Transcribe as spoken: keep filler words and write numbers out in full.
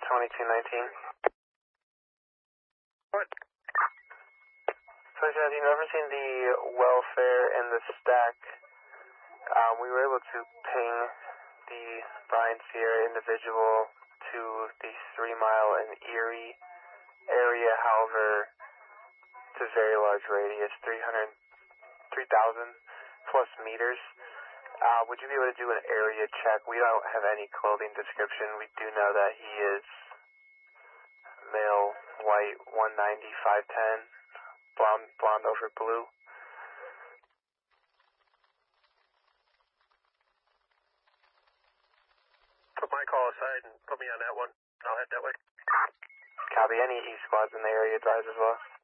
twenty-two nineteen. What? twenty-two nineteen, referencing the welfare and the stack, um, we were able to ping the Brian Sierra individual to the three mile and Erie area, however, it's a very large radius, three hundred, three thousand plus meters. Uh, would you be able to do an area check? We don't have any clothing description. We do know that he is male, white, one ninety, five ten, blonde, blonde over blue. Put my call aside and put me on that one. I'll head that way. Copy. Any E squads in the area drives as well.